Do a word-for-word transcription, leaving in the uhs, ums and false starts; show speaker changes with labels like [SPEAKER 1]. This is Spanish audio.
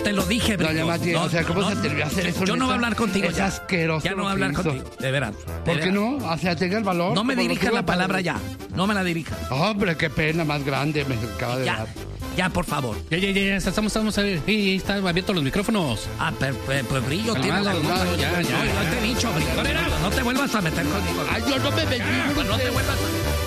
[SPEAKER 1] te lo dije, Brillo.
[SPEAKER 2] Doña Mati,
[SPEAKER 1] No,
[SPEAKER 2] o sea, ¿cómo
[SPEAKER 1] no,
[SPEAKER 2] se atrevió a hacer eso?
[SPEAKER 1] Yo no voy a hablar contigo
[SPEAKER 2] Es
[SPEAKER 1] ya.
[SPEAKER 2] asqueroso.
[SPEAKER 1] Ya no voy a
[SPEAKER 2] lo que
[SPEAKER 1] hablar
[SPEAKER 2] hizo.
[SPEAKER 1] contigo, de veras.
[SPEAKER 2] ¿Por
[SPEAKER 1] de
[SPEAKER 2] qué
[SPEAKER 1] veras.
[SPEAKER 2] no? O sea, tenga el valor.
[SPEAKER 1] No me
[SPEAKER 2] como lo
[SPEAKER 1] dirijas
[SPEAKER 2] tuvo
[SPEAKER 1] la
[SPEAKER 2] para-
[SPEAKER 1] palabra ya. No me la dirijas.
[SPEAKER 2] Hombre, qué pena más grande me acaba de
[SPEAKER 1] Ya,
[SPEAKER 2] dar.
[SPEAKER 1] ya, por favor.
[SPEAKER 3] Ya, ya, ya, ya, estamos, estamos a ver. Sí, ahí están abiertos los micrófonos.
[SPEAKER 1] Ah, pero, pero, pero Brillo,
[SPEAKER 3] Calmado,
[SPEAKER 1] tienes la
[SPEAKER 3] calmado,
[SPEAKER 1] culpa.
[SPEAKER 3] ya, ya,
[SPEAKER 1] No,
[SPEAKER 3] ya.
[SPEAKER 1] yo te he dicho, Brillo. No te vuelvas a meter conmigo.
[SPEAKER 2] Ay, yo no me metí.
[SPEAKER 1] No te vuelvas a